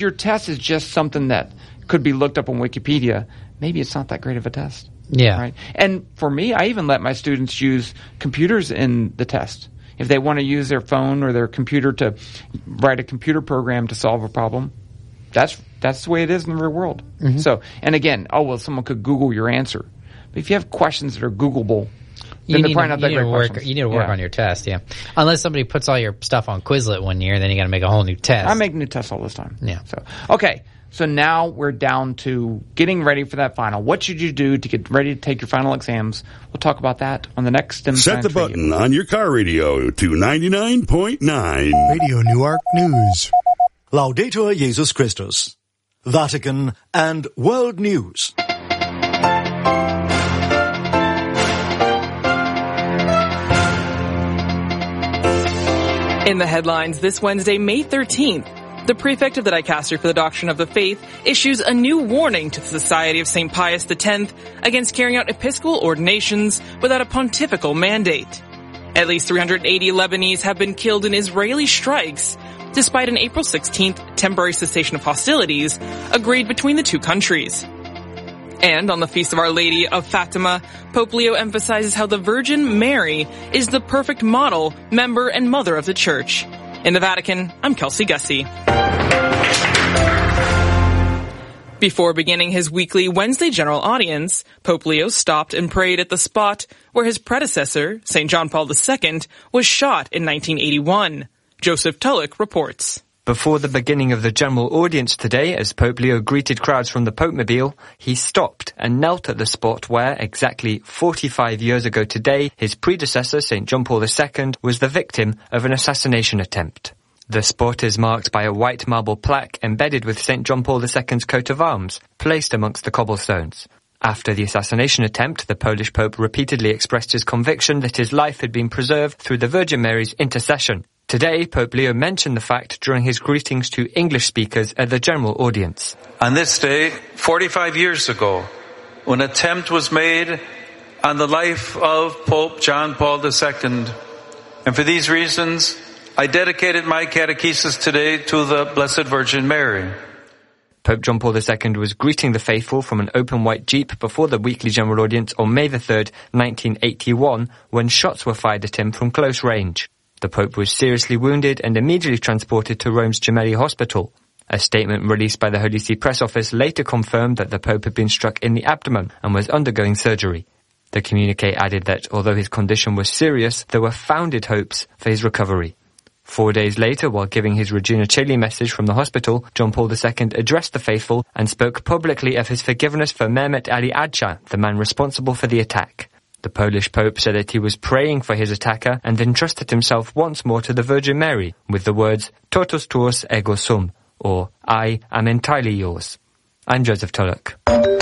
Your test is just something that could be looked up on Wikipedia. Maybe it's not that great of a test. Yeah. Right. And for me, I even let my students use computers in the test. If they want to use their phone or their computer to write a computer program to solve a problem, that's the way it is in the real world. Mm-hmm. So, and again, someone could Google your answer. But if you have questions that are Googleable, then they're probably not that great questions. You need to work on your test, yeah. Unless somebody puts all your stuff on Quizlet one year, then you got to make a whole new test. I make new tests all this time. Yeah. So, okay. So now we're down to getting ready for that final. What should you do to get ready to take your final exams? We'll talk about that on the next STEM Set the button on your car radio to 99.9. Radio Newark News. Laudetur Jesus Christus. Vatican and World News. In the headlines this Wednesday, May 13th, the prefect of the Dicastery for the Doctrine of the Faith issues a new warning to the Society of St. Pius X against carrying out episcopal ordinations without a pontifical mandate. At least 380 Lebanese have been killed in Israeli strikes, despite an April 16th temporary cessation of hostilities agreed between the two countries. And on the Feast of Our Lady of Fatima, Pope Leo emphasizes how the Virgin Mary is the perfect model, member, and mother of the Church. In the Vatican, I'm Kelsey Gussie. Before beginning his weekly Wednesday general audience, Pope Leo stopped and prayed at the spot where his predecessor, St. John Paul II, was shot in 1981. Joseph Tulloch reports. Before the beginning of the general audience today, as Pope Leo greeted crowds from the Popemobile, he stopped and knelt at the spot where, exactly 45 years ago today, his predecessor, St. John Paul II, was the victim of an assassination attempt. The spot is marked by a white marble plaque embedded with St. John Paul II's coat of arms, placed amongst the cobblestones. After the assassination attempt, the Polish Pope repeatedly expressed his conviction that his life had been preserved through the Virgin Mary's intercession. Today, Pope Leo mentioned the fact during his greetings to English speakers at the general audience. On this day, 45 years ago, when an attempt was made on the life of Pope John Paul II, and for these reasons, I dedicated my catechesis today to the Blessed Virgin Mary. Pope John Paul II was greeting the faithful from an open white jeep before the weekly general audience on May the 3rd, 1981, when shots were fired at him from close range. The Pope was seriously wounded and immediately transported to Rome's Gemelli Hospital. A statement released by the Holy See Press Office later confirmed that the Pope had been struck in the abdomen and was undergoing surgery. The communique added that although his condition was serious, there were founded hopes for his recovery. 4 days later, while giving his Regina Coeli message from the hospital, John Paul II addressed the faithful and spoke publicly of his forgiveness for Mehmet Ali Agca, the man responsible for the attack. The Polish Pope said that he was praying for his attacker and entrusted himself once more to the Virgin Mary with the words, Totus tuus ego sum, or I am entirely yours. I'm Joseph Tulloch.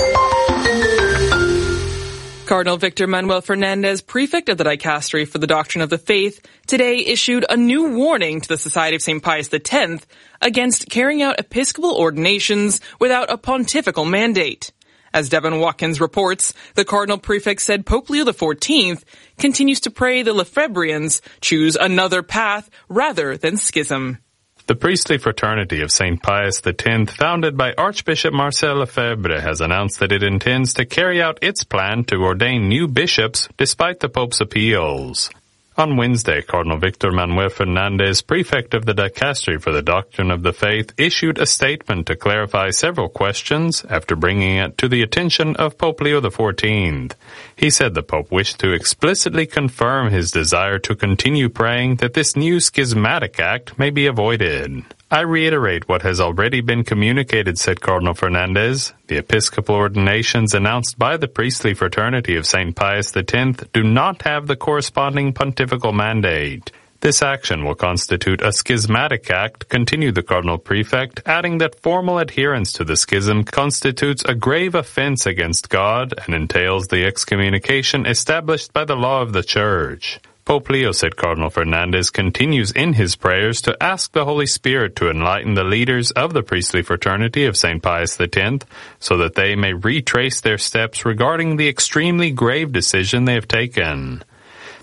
Cardinal Victor Manuel Fernandez, prefect of the Dicastery for the Doctrine of the Faith, today issued a new warning to the Society of St. Pius X against carrying out episcopal ordinations without a pontifical mandate. As Devin Watkins reports, the Cardinal Prefect said Pope Leo XIV continues to pray the Lefebvrians choose another path rather than schism. The priestly fraternity of St. Pius X, founded by Archbishop Marcel Lefebvre, has announced that it intends to carry out its plan to ordain new bishops despite the Pope's appeals. On Wednesday, Cardinal Victor Manuel Fernandez, prefect of the Dicastery for the Doctrine of the Faith, issued a statement to clarify several questions after bringing it to the attention of Pope Leo XIV. He said the Pope wished to explicitly confirm his desire to continue praying that this new schismatic act may be avoided. I reiterate what has already been communicated, said Cardinal Fernandez. The episcopal ordinations announced by the priestly fraternity of St. Pius X do not have the corresponding pontifical mandate. This action will constitute a schismatic act, continued the Cardinal Prefect, adding that formal adherence to the schism constitutes a grave offense against God and entails the excommunication established by the law of the Church. Pope Leo, said Cardinal Fernandez, continues in his prayers to ask the Holy Spirit to enlighten the leaders of the priestly fraternity of St. Pius X so that they may retrace their steps regarding the extremely grave decision they have taken.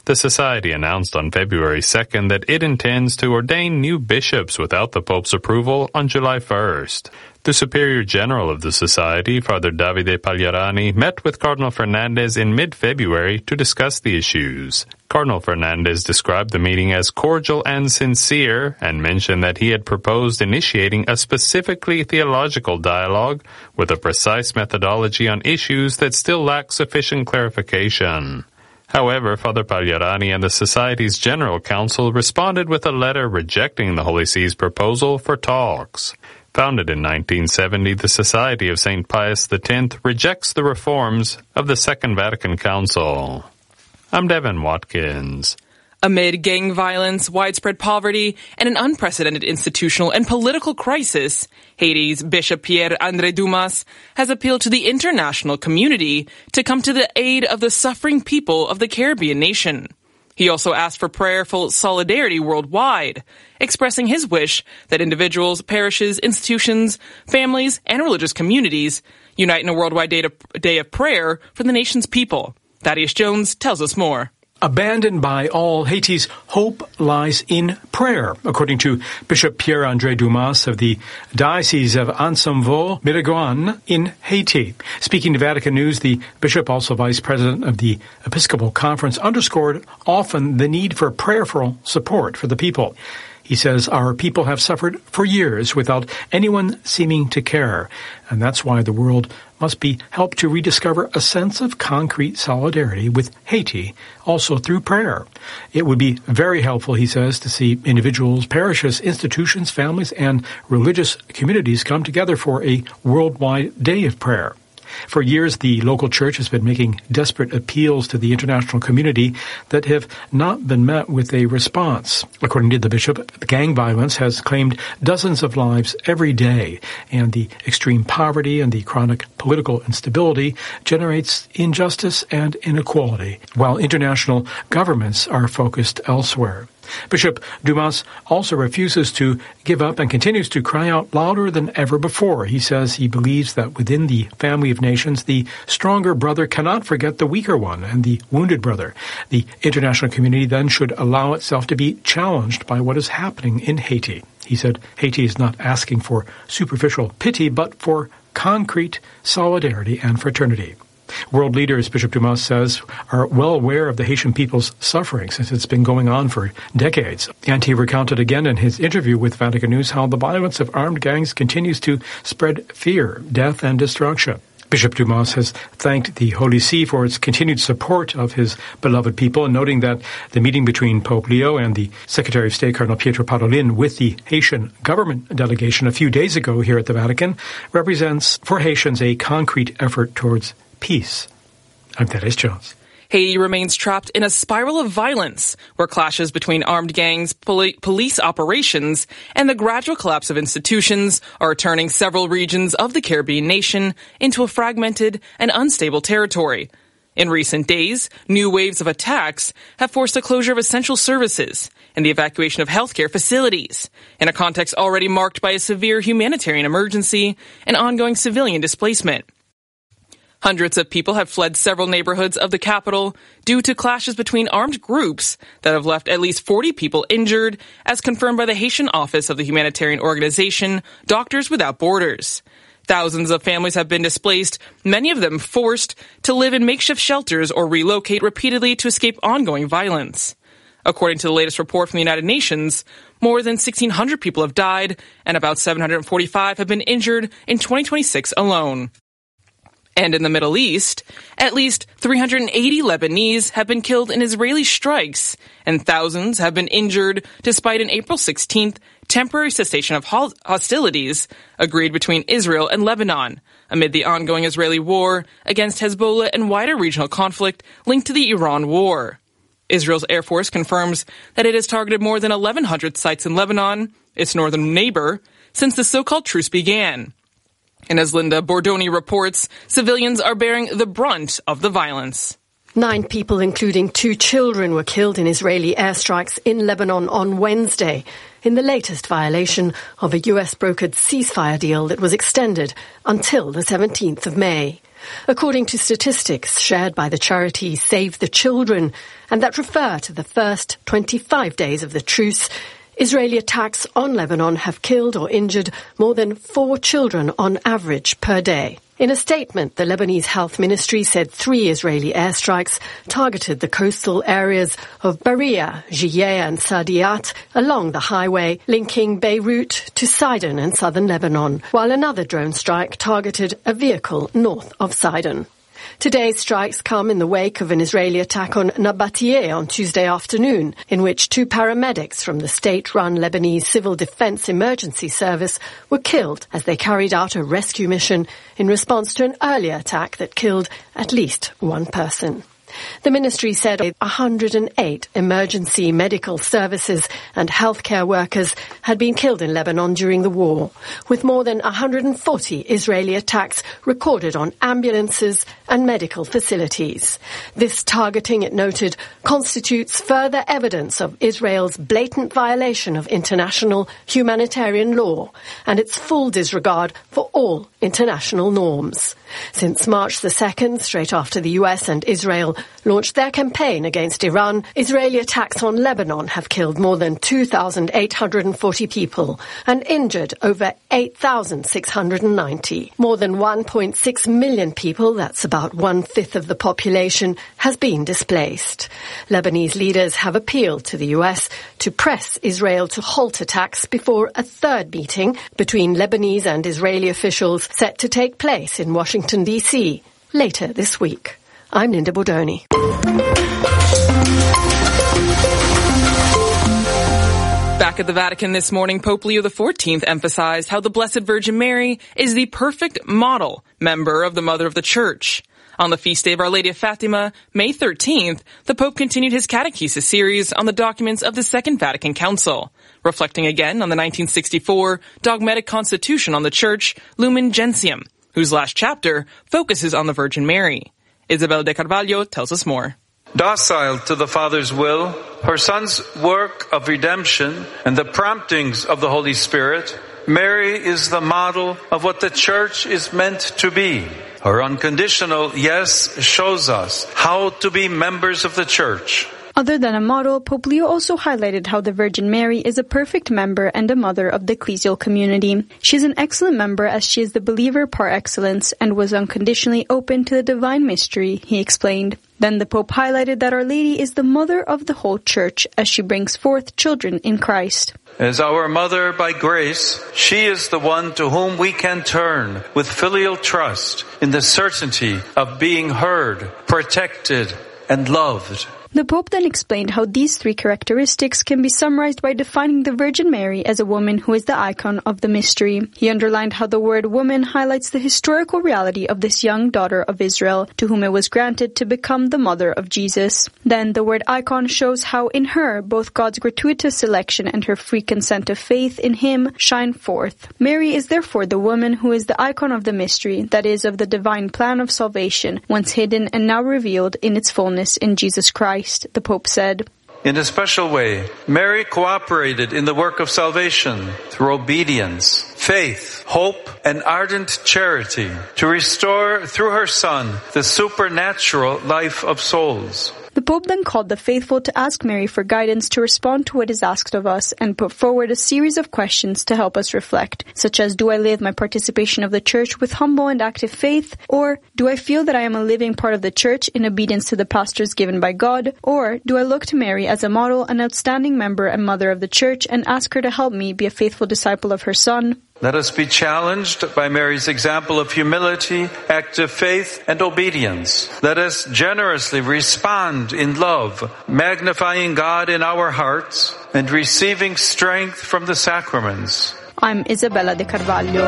The Society announced on February 2nd that it intends to ordain new bishops without the Pope's approval on July 1st. The Superior General of the Society, Father Davide Pagliarani, met with Cardinal Fernandez in mid-February to discuss the issues. Cardinal Fernandez described the meeting as cordial and sincere and mentioned that he had proposed initiating a specifically theological dialogue with a precise methodology on issues that still lack sufficient clarification. However, Father Pagliarani and the Society's General Council responded with a letter rejecting the Holy See's proposal for talks. Founded in 1970, the Society of St. Pius X rejects the reforms of the Second Vatican Council. I'm Devin Watkins. Amid gang violence, widespread poverty, and an unprecedented institutional and political crisis, Haiti's Bishop Pierre-André Dumas has appealed to the international community to come to the aid of the suffering people of the Caribbean nation. He also asked for prayerful solidarity worldwide, expressing his wish that individuals, parishes, institutions, families, and religious communities unite in a worldwide day of prayer for the nation's people. Thaddeus Jones tells us more. Abandoned by all, Haiti's hope lies in prayer, according to Bishop Pierre-André Dumas of the Diocese of Anse-en-Vaux-Miragoâne in Haiti. Speaking to Vatican News, the bishop, also vice president of the Episcopal Conference, underscored often the need for prayerful support for the people. He says our people have suffered for years without anyone seeming to care, and that's why the world must be helped to rediscover a sense of concrete solidarity with Haiti, also through prayer. It would be very helpful, he says, to see individuals, parishes, institutions, families, and religious communities come together for a worldwide day of prayer. For years, the local church has been making desperate appeals to the international community that have not been met with a response. According to the bishop, gang violence has claimed dozens of lives every day, and the extreme poverty and the chronic political instability generates injustice and inequality, while international governments are focused elsewhere. Bishop Dumas also refuses to give up and continues to cry out louder than ever before. He says he believes that within the family of nations, the stronger brother cannot forget the weaker one and the wounded brother. The international community then should allow itself to be challenged by what is happening in Haiti. He said Haiti is not asking for superficial pity, but for concrete solidarity and fraternity. World leaders, Bishop Dumas says, are well aware of the Haitian people's suffering since it's been going on for decades. And he recounted again in his interview with Vatican News how the violence of armed gangs continues to spread fear, death, and destruction. Bishop Dumas has thanked the Holy See for its continued support of his beloved people, noting that the meeting between Pope Leo and the Secretary of State, Cardinal Pietro Parolin, with the Haitian government delegation a few days ago here at the Vatican represents for Haitians a concrete effort towards peace. I'm Thaddeus Jones. Haiti remains trapped in a spiral of violence, where clashes between armed gangs, police operations, and the gradual collapse of institutions are turning several regions of the Caribbean nation into a fragmented and unstable territory. In recent days, new waves of attacks have forced the closure of essential services and the evacuation of healthcare facilities, in a context already marked by a severe humanitarian emergency and ongoing civilian displacement. Hundreds of people have fled several neighborhoods of the capital due to clashes between armed groups that have left at least 40 people injured, as confirmed by the Haitian office of the humanitarian organization Doctors Without Borders. Thousands of families have been displaced, many of them forced to live in makeshift shelters or relocate repeatedly to escape ongoing violence. According to the latest report from the United Nations, more than 1,600 people have died and about 745 have been injured in 2026 alone. And in the Middle East, at least 380 Lebanese have been killed in Israeli strikes, and thousands have been injured despite an April 16th temporary cessation of hostilities agreed between Israel and Lebanon, amid the ongoing Israeli war against Hezbollah and wider regional conflict linked to the Iran war. Israel's Air Force confirms that it has targeted more than 1,100 sites in Lebanon, its northern neighbor, since the so-called truce began. And as Linda Bordoni reports, civilians are bearing the brunt of the violence. 9 people, including 2 children, were killed in Israeli airstrikes in Lebanon on Wednesday, in the latest violation of a US-brokered ceasefire deal that was extended until the 17th of May. According to statistics shared by the charity Save the Children, and that refer to the first 25 days of the truce, Israeli attacks on Lebanon have killed or injured more than 4 children on average per day. In a statement, the Lebanese Health Ministry said 3 Israeli airstrikes targeted the coastal areas of Beria, Jiyeh and Sadiat along the highway linking Beirut to Sidon in southern Lebanon, while another drone strike targeted a vehicle north of Sidon. Today's strikes come in the wake of an Israeli attack on Nabatieh on Tuesday afternoon, in which 2 paramedics from the state-run Lebanese Civil Defense Emergency Service were killed as they carried out a rescue mission in response to an earlier attack that killed at least 1 person. The ministry said 108 emergency medical services and healthcare workers had been killed in Lebanon during the war, with more than 140 Israeli attacks recorded on ambulances and medical facilities. This targeting, it noted, constitutes further evidence of Israel's blatant violation of international humanitarian law and its full disregard for all international norms. Since March the 2nd, straight after the US and Israel launched their campaign against Iran, Israeli attacks on Lebanon have killed more than 2,840 people and injured over 8,690. More than 1.6 million people, that's about 1/5 of the population, has been displaced. Lebanese leaders have appealed to the US to press Israel to halt attacks before a third meeting between Lebanese and Israeli officials set to take place in Washington, D.C. later this week. I'm Linda Bordoni. Back at the Vatican this morning, Pope Leo XIV emphasized how the Blessed Virgin Mary is the perfect model member of the Mother of the Church. On the feast day of Our Lady of Fatima, May 13th, the Pope continued his catechesis series on the documents of the Second Vatican Council, reflecting again on the 1964 dogmatic constitution on the Church, Lumen Gentium, whose last chapter focuses on the Virgin Mary. Isabel de Carvalho tells us more. Docile to the Father's will, her Son's work of redemption, and the promptings of the Holy Spirit, Mary is the model of what the Church is meant to be. Her unconditional yes shows us how to be members of the Church. Other than a model, Pope Leo also highlighted how the Virgin Mary is a perfect member and a mother of the ecclesial community. She is an excellent member as she is the believer par excellence and was unconditionally open to the divine mystery, he explained. Then the Pope highlighted that Our Lady is the mother of the whole Church as she brings forth children in Christ. As our mother by grace, she is the one to whom we can turn with filial trust in the certainty of being heard, protected, and loved. The Pope then explained how these 3 characteristics can be summarized by defining the Virgin Mary as a woman who is the icon of the mystery. He underlined how the word woman highlights the historical reality of this young daughter of Israel, to whom it was granted to become the mother of Jesus. Then the word icon shows how in her both God's gratuitous selection and her free consent of faith in him shine forth. Mary is therefore the woman who is the icon of the mystery, that is, of the divine plan of salvation, once hidden and now revealed in its fullness in Jesus Christ. The Pope said, In a special way, Mary cooperated in the work of salvation through obedience, faith, hope, and ardent charity to restore through her Son the supernatural life of souls. The Pope then called the faithful to ask Mary for guidance to respond to what is asked of us and put forward a series of questions to help us reflect, such as, do I live my participation of the Church with humble and active faith? Or, do I feel that I am a living part of the Church in obedience to the pastors given by God? Or, do I look to Mary as a model, an outstanding member and mother of the Church, and ask her to help me be a faithful disciple of her Son? Let us be challenged by Mary's example of humility, active faith, and obedience. Let us generously respond in love, magnifying God in our hearts and receiving strength from the sacraments. I'm Isabella de Carvalho.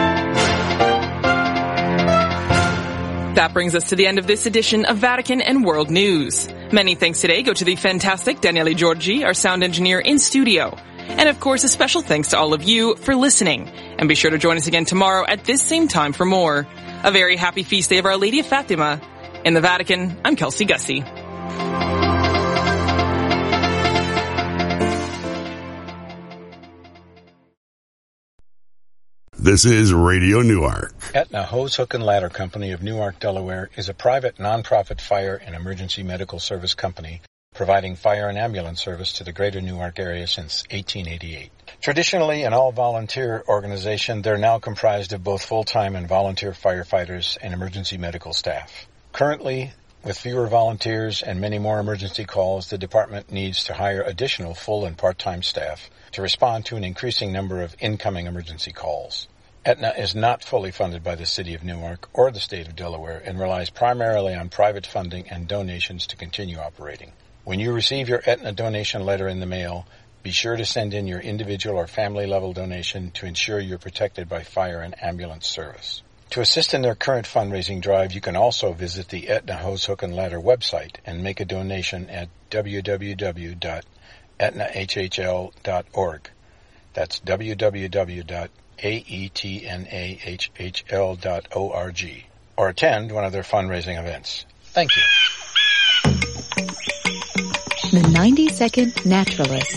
That brings us to the end of this edition of Vatican and World News. Many thanks today go to the fantastic Daniele Giorgi, our sound engineer in studio. And of course, a special thanks to all of you for listening. And be sure to join us again tomorrow at this same time for more. A very happy feast day of Our Lady of Fatima. In the Vatican, I'm Kelsey Gussie. This is Radio Newark. Aetna Hose, Hook, and Ladder Company of Newark, Delaware is a private nonprofit fire and emergency medical service company providing fire and ambulance service to the greater Newark area since 1888. Traditionally an all-volunteer organization, they're now comprised of both full-time and volunteer firefighters and emergency medical staff. Currently, with fewer volunteers and many more emergency calls, the department needs to hire additional full and part-time staff to respond to an increasing number of incoming emergency calls. Aetna is not fully funded by the City of Newark or the State of Delaware and relies primarily on private funding and donations to continue operating. When you receive your Aetna donation letter in the mail, be sure to send in your individual or family-level donation to ensure you're protected by fire and ambulance service. To assist in their current fundraising drive, you can also visit the Aetna Hose, Hook, and Ladder website and make a donation at www.aetnahhl.org. That's www.aetnahhl.org. Or attend one of their fundraising events. Thank you. The 90-Second Naturalist.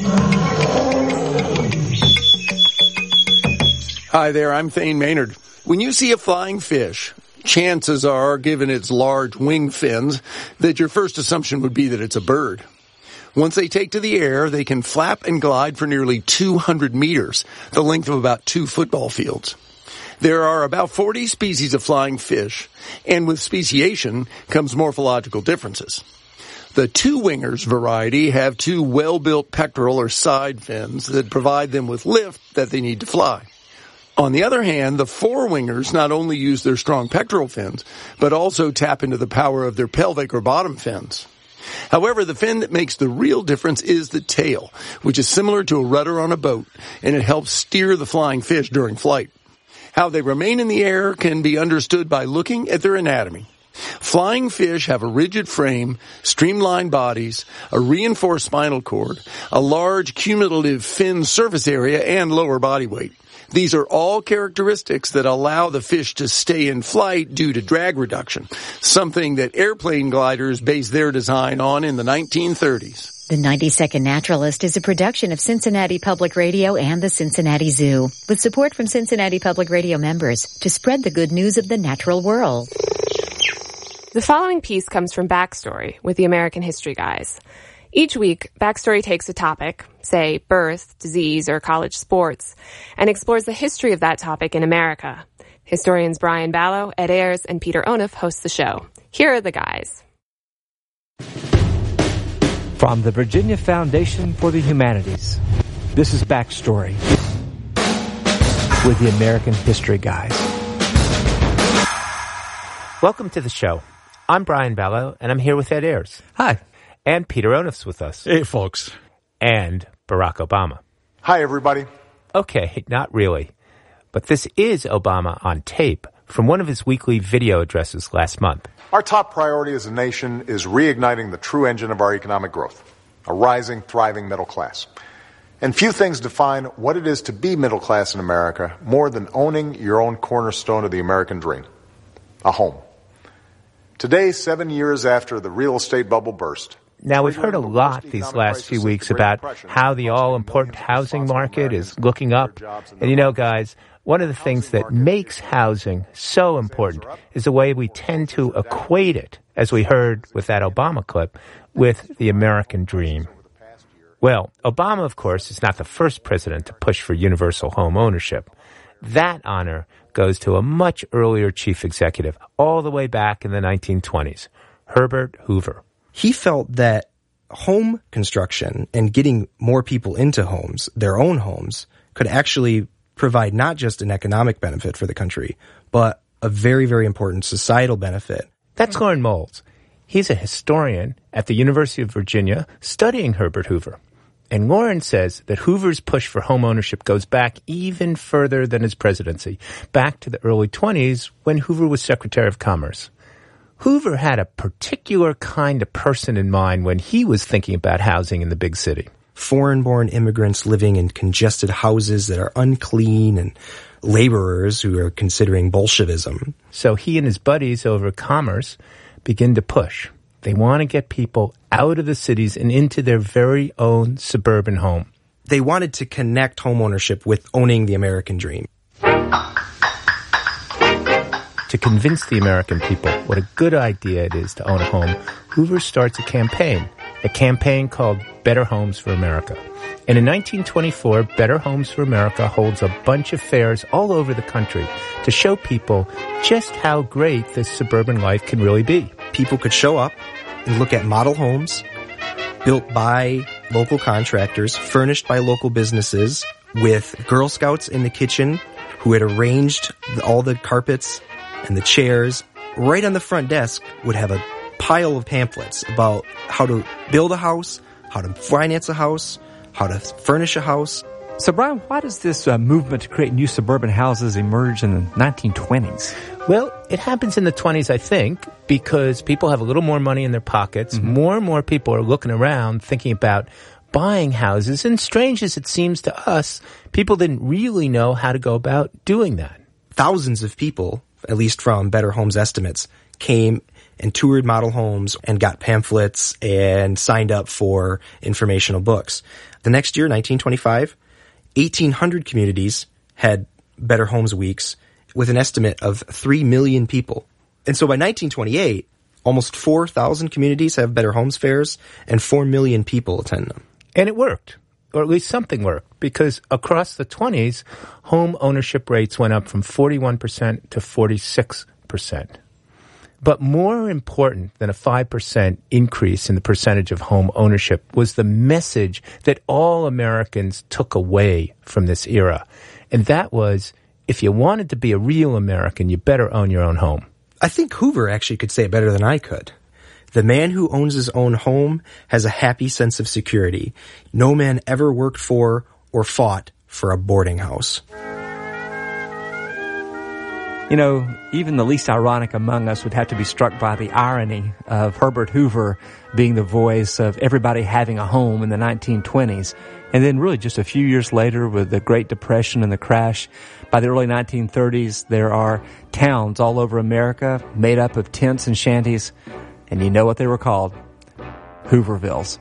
Hi there, I'm Thane Maynard. When you see a flying fish, chances are, given its large wing fins, that your first assumption would be that it's a bird. Once they take to the air, they can flap and glide for nearly 200 meters, the length of about 2 football fields. There are about 40 species of flying fish, and with speciation comes morphological differences. The two-wingers variety have 2 well-built pectoral or side fins that provide them with lift that they need to fly. On the other hand, the four-wingers not only use their strong pectoral fins, but also tap into the power of their pelvic or bottom fins. However, the fin that makes the real difference is the tail, which is similar to a rudder on a boat, and it helps steer the flying fish during flight. How they remain in the air can be understood by looking at their anatomy. Flying fish have a rigid frame, streamlined bodies, a reinforced spinal cord, a large cumulative fin surface area, and lower body weight. These are all characteristics that allow the fish to stay in flight due to drag reduction, something that airplane gliders based their design on in the 1930s. The 90-Second Naturalist is a production of Cincinnati Public Radio and the Cincinnati Zoo, with support from Cincinnati Public Radio members to spread the good news of the natural world. The following piece comes from Backstory with the American History Guys. Each week, Backstory takes a topic, say birth, disease, or college sports, and explores the history of that topic in America. Historians Brian Ballo, Ed Ayers, and Peter Onuf host the show. Here are the guys. From the Virginia Foundation for the Humanities, this is Backstory with the American History Guys. Welcome to the show. I'm Brian Ballo, and I'm here with Ed Ayers. Hi. And Peter Onuf's with us. Hey, folks. And Barack Obama. Hi, everybody. Okay, not really. But this is Obama on tape from one of his weekly video addresses last month. Our top priority as a nation is reigniting the true engine of our economic growth, a rising, thriving middle class. And few things define what it is to be middle class in America more than owning your own cornerstone of the American dream, a home. Today, 7 years after the real estate bubble burst. Now, we've heard a lot these last few weeks about how the all-important housing market is looking up. And you know, guys, one of the things that makes housing so important is the way we tend to equate it, as we heard with that Obama clip, with the American dream. Well, Obama, of course, is not the first president to push for universal home ownership. That honor goes to a much earlier chief executive, all the way back in the 1920s, Herbert Hoover. He felt that home construction and getting more people into homes, their own homes, could actually provide not just an economic benefit for the country, but a very, very important societal benefit. That's Loren Moulds. He's a historian at the University of Virginia studying Herbert Hoover. And Loren says that Hoover's push for home ownership goes back even further than his presidency, back to the early 20s when Hoover was Secretary of Commerce. Hoover had a particular kind of person in mind when he was thinking about housing in the big city. Foreign-born immigrants living in congested houses that are unclean and laborers who are considering Bolshevism. So he and his buddies over at Commerce begin to push. They want to get people out of the cities and into their very own suburban home. They wanted to connect homeownership with owning the American dream. to convince the American people what a good idea it is to own a home, Hoover starts a campaign called Better Homes for America. And in 1924, Better Homes for America holds a bunch of fairs all over the country to show people just how great this suburban life can really be. People could show up and look at model homes built by local contractors, furnished by local businesses, with Girl Scouts in the kitchen who had arranged all the carpets and the chairs. Right on the front desk would have a pile of pamphlets about how to build a house, how to finance a house, how to furnish a house. So, Brian, why does this movement to create new suburban houses emerge in the 1920s? Well, it happens in the 20s, I think, because people have a little more money in their pockets. Mm-hmm. More and more people are looking around thinking about buying houses. And strange as it seems to us, people didn't really know how to go about doing that. Thousands of people, at least from Better Homes estimates, came and toured model homes and got pamphlets and signed up for informational books. The next year, 1925, 1,800 communities had Better Homes Weeks with an estimate of 3 million people. And so by 1928, almost 4,000 communities have Better Homes fairs and 4 million people attend them. And it worked, or at least something worked, because across the 20s, home ownership rates went up from 41% to 46%. But more important than a 5% increase in the percentage of home ownership was the message that all Americans took away from this era. And that was, if you wanted to be a real American, you better own your own home. I think Hoover actually could say it better than I could. The man who owns his own home has a happy sense of security. No man ever worked for or fought for a boarding house. You know, even the least ironic among us would have to be struck by the irony of Herbert Hoover being the voice of everybody having a home in the 1920s. And then really just a few years later with the Great Depression and the crash, by the early 1930s, there are towns all over America made up of tents and shanties. And you know what they were called? Hoovervilles.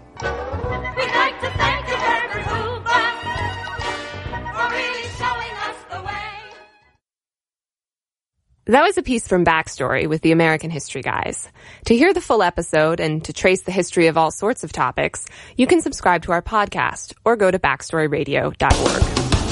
That was a piece from Backstory with the American History Guys. To hear the full episode and to trace the history of all sorts of topics, you can subscribe to our podcast or go to backstoryradio.org.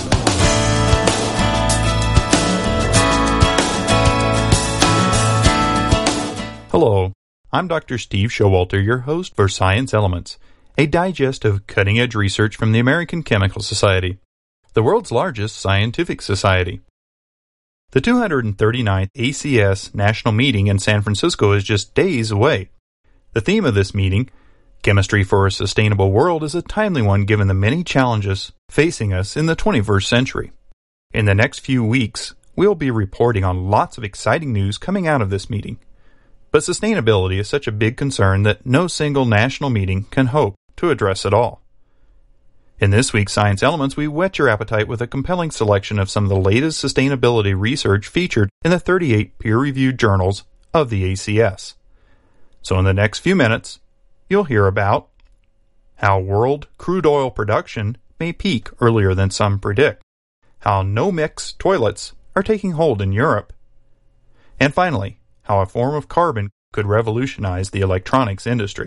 Hello, I'm Dr. Steve Showalter, your host for Science Elements, a digest of cutting-edge research from the American Chemical Society, the world's largest scientific society. The 239th ACS National Meeting in San Francisco is just days away. The theme of this meeting, Chemistry for a Sustainable World, is a timely one given the many challenges facing us in the 21st century. In the next few weeks, we'll be reporting on lots of exciting news coming out of this meeting. But sustainability is such a big concern that no single national meeting can hope to address it all. In this week's Science Elements, we whet your appetite with a compelling selection of some of the latest sustainability research featured in the 38 peer-reviewed journals of the ACS. So in the next few minutes, you'll hear about how world crude oil production may peak earlier than some predict, how no-mix toilets are taking hold in Europe, and finally, how a form of carbon could revolutionize the electronics industry.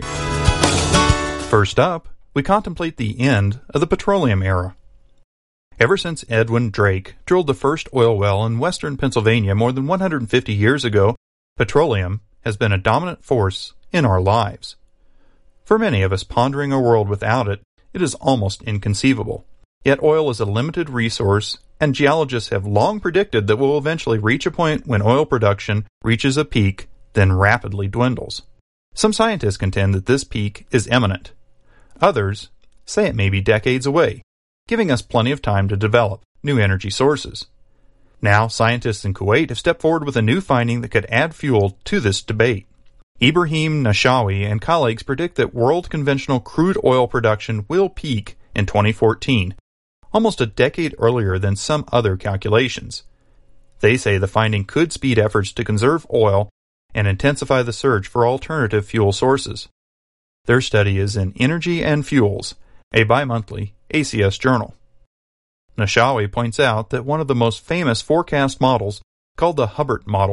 First up, we contemplate the end of the petroleum era. Ever since Edwin Drake drilled the first oil well in western Pennsylvania more than 150 years ago, petroleum has been a dominant force in our lives. For many of us pondering a world without it, it is almost inconceivable. Yet oil is a limited resource, and geologists have long predicted that we'll eventually reach a point when oil production reaches a peak, then rapidly dwindles. Some scientists contend that this peak is imminent. Others say it may be decades away, giving us plenty of time to develop new energy sources. Now, scientists in Kuwait have stepped forward with a new finding that could add fuel to this debate. Ibrahim Nashawi and colleagues predict that world conventional crude oil production will peak in 2014, almost a decade earlier than some other calculations. They say the finding could speed efforts to conserve oil and intensify the search for alternative fuel sources. Their study is in Energy and Fuels, a bi-monthly ACS journal. Nashawi points out that one of the most famous forecast models, called the Hubbert model,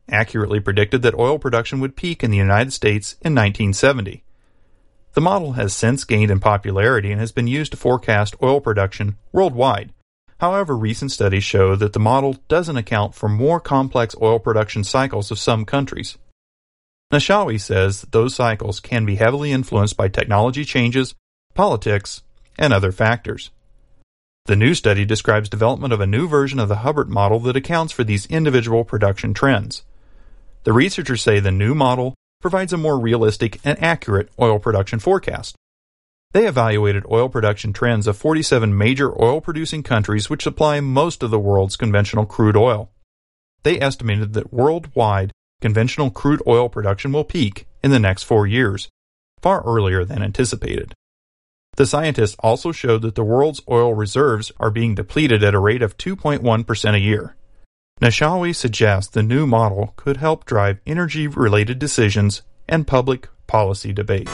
accurately predicted that oil production would peak in the United States in 1970. The model has since gained in popularity and has been used to forecast oil production worldwide. However, recent studies show that the model doesn't account for more complex oil production cycles of some countries. Nashawi says that those cycles can be heavily influenced by technology changes, politics, and other factors. The new study describes development of a new version of the Hubbert model that accounts for these individual production trends. The researchers say the new model provides a more realistic and accurate oil production forecast. They evaluated oil production trends of 47 major oil-producing countries which supply most of the world's conventional crude oil. They estimated that worldwide conventional crude oil production will peak in the next 4 years, far earlier than anticipated. The scientists also showed that the world's oil reserves are being depleted at a rate of 2.1% a year. Nashawi suggests the new model could help drive energy-related decisions and public policy debate.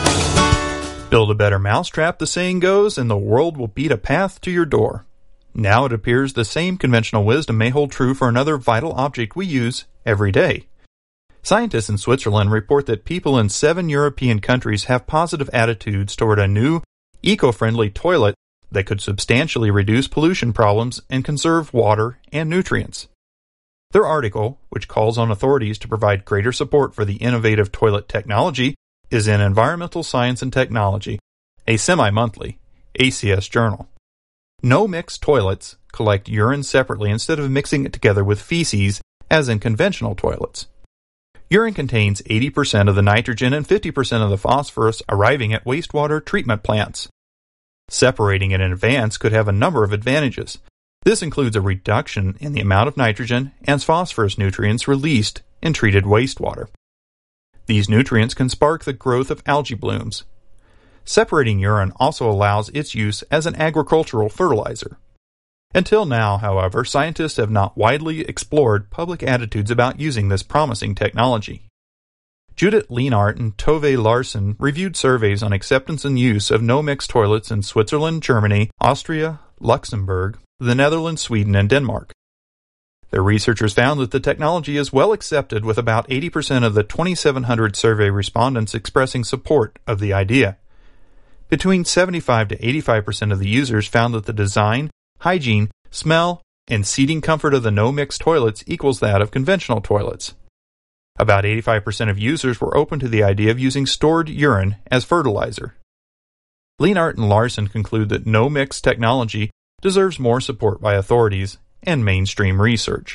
Build a better mousetrap, the saying goes, and the world will beat a path to your door. Now it appears the same conventional wisdom may hold true for another vital object we use every day. Scientists in Switzerland report that people in 7 European countries have positive attitudes toward a new, eco-friendly toilet that could substantially reduce pollution problems and conserve water and nutrients. Their article, which calls on authorities to provide greater support for the innovative toilet technology, is in Environmental Science and Technology, a semi-monthly ACS journal. No-mix toilets collect urine separately instead of mixing it together with feces, as in conventional toilets. Urine contains 80% of the nitrogen and 50% of the phosphorus arriving at wastewater treatment plants. Separating it in advance could have a number of advantages. This includes a reduction in the amount of nitrogen and phosphorus nutrients released in treated wastewater. These nutrients can spark the growth of algae blooms. Separating urine also allows its use as an agricultural fertilizer. Until now, however, scientists have not widely explored public attitudes about using this promising technology. Judith Lienart and Tove Larsen reviewed surveys on acceptance and use of no-mix toilets in Switzerland, Germany, Austria, Luxembourg, the Netherlands, Sweden, and Denmark. Their researchers found that the technology is well accepted, with about 80% of the 2,700 survey respondents expressing support of the idea. Between 75 to 85% of the users found that the design, hygiene, smell, and seating comfort of the no-mix toilets equals that of conventional toilets. About 85% of users were open to the idea of using stored urine as fertilizer. Lienart and Larsen conclude that no-mix technology deserves more support by authorities and mainstream research.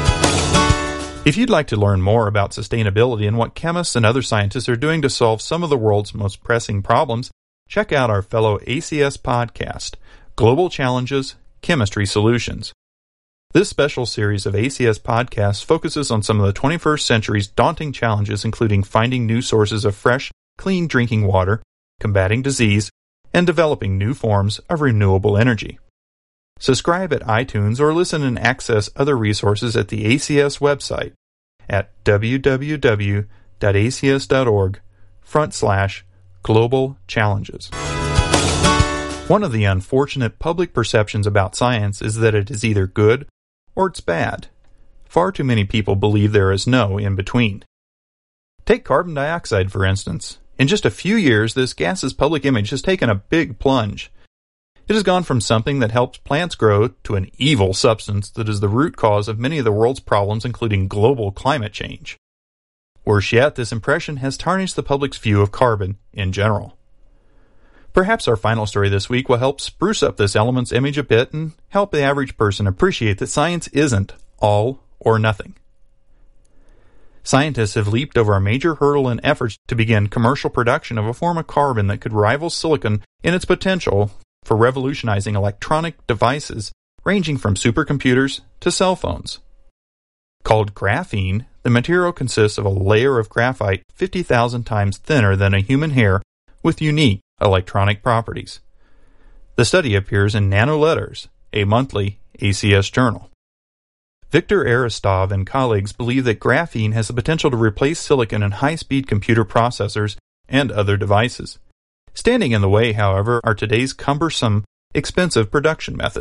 If you'd like to learn more about sustainability and what chemists and other scientists are doing to solve some of the world's most pressing problems, check out our fellow ACS podcast, Global Challenges, Chemistry Solutions. This special series of ACS podcasts focuses on some of the 21st century's daunting challenges, including finding new sources of fresh, clean drinking water, combating disease, and developing new forms of renewable energy. Subscribe at iTunes or listen and access other resources at the ACS website at www.acs.org/global challenges. One of the unfortunate public perceptions about science is that it is either good or it's bad. Far too many people believe there is no in between. Take carbon dioxide, for instance. In just a few years, this gas's public image has taken a big plunge. It has gone from something that helps plants grow to an evil substance that is the root cause of many of the world's problems, including global climate change. Worse yet, this impression has tarnished the public's view of carbon in general. Perhaps our final story this week will help spruce up this element's image a bit and help the average person appreciate that science isn't all or nothing. Scientists have leaped over a major hurdle in efforts to begin commercial production of a form of carbon that could rival silicon in its potential for revolutionizing electronic devices ranging from supercomputers to cell phones. Called graphene, the material consists of a layer of graphite 50,000 times thinner than a human hair with unique electronic properties. The study appears in Nano Letters, a monthly ACS journal. Viktor Aristov and colleagues believe that graphene has the potential to replace silicon in high-speed computer processors and other devices. Standing in the way, however, are today's cumbersome, expensive production methods.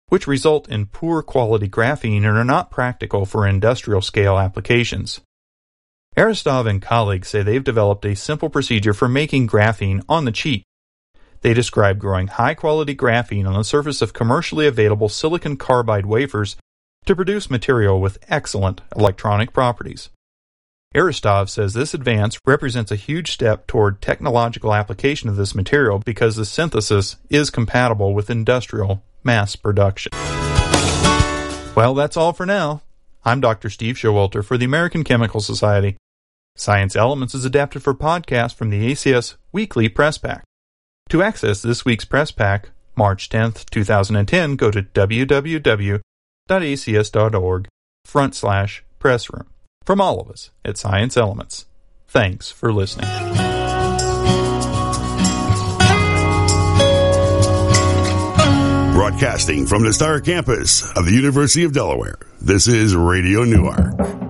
which result in poor quality graphene and are not practical for industrial scale applications. Aristov and colleagues say they've developed a simple procedure for making graphene on the cheap. They describe growing high-quality graphene on the surface of commercially available silicon carbide wafers to produce material with excellent electronic properties. Aristov says this advance represents a huge step toward technological application of this material because the synthesis is compatible with industrial mass production. Well, that's all for now. I'm Dr. Steve Showalter for the American Chemical Society. Science Elements is adapted for podcast from the ACS Weekly Press Pack. To access this week's Press Pack, March 10th, 2010, go to www.acs.org/pressroom. From all of us at Science Elements, thanks for listening. Broadcasting from the Star Campus of the University of Delaware, this is Radio Newark.